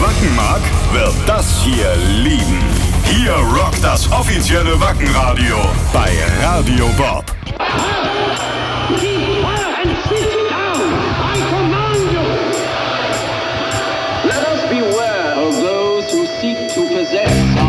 Wacken mag, wird das hier lieben. Hier rockt das offizielle Wackenradio bei Radio Bob.